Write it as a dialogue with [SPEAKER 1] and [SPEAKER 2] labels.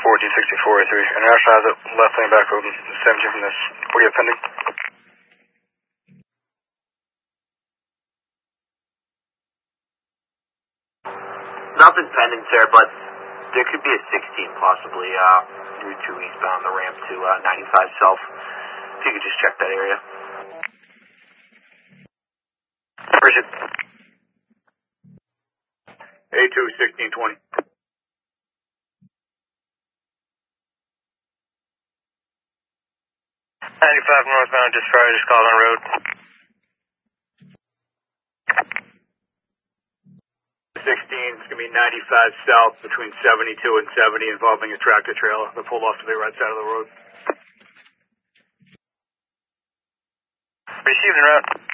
[SPEAKER 1] 146483. International has it left lane back open. 17 from this. What are you pending?
[SPEAKER 2] Nothing pending, sir, but there could be a 16 possibly Route 2 eastbound the ramp to 95 South. If you could just check that area.
[SPEAKER 1] Appreciate it.
[SPEAKER 3] A2 1620.
[SPEAKER 1] 95 northbound, just Friday, just called on road.
[SPEAKER 3] 16, it's going to be 95 south between 72 and 70 involving a tractor trailer that pulled off to the right side of the road.
[SPEAKER 1] Received en route.